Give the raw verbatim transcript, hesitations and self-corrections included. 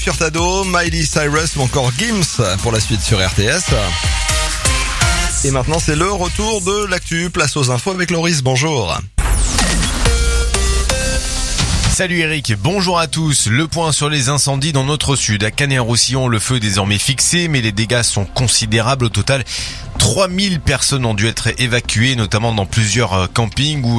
Furtado, Miley Cyrus ou encore Gims pour la suite sur R T S. Et maintenant c'est le retour de l'actu, place aux infos avec Loris, bonjour. Salut Eric, bonjour à tous. Le point sur les incendies dans notre sud. À Canet-en-Roussillon, le feu est désormais fixé, mais les dégâts sont considérables. Au total, trois mille personnes ont dû être évacuées, notamment dans plusieurs campings où